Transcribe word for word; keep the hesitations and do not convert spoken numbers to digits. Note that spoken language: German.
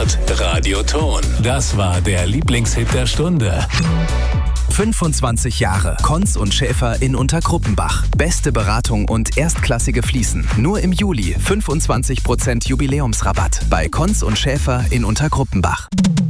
Standard Radioton. Das war der Lieblingshit der Stunde. fünfundzwanzig Jahre. Konz und Schäfer in Unterkruppenbach. Beste Beratung und erstklassige Fliesen. Nur im Juli fünfundzwanzig Prozent Jubiläumsrabatt bei Konz und Schäfer in Unterkruppenbach.